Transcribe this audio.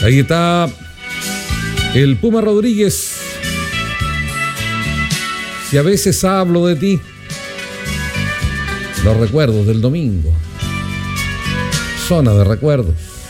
Ahí está el Puma Rodríguez. Si a veces hablo de ti, los recuerdos del domingo. Zona de recuerdos.